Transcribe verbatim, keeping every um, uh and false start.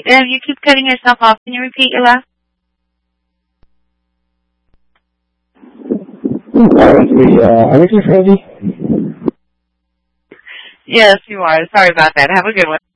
Um, you keep cutting yourself off. Can you repeat your last? Uh, are we just ready? Yes, you are. Sorry about that. Have a good one.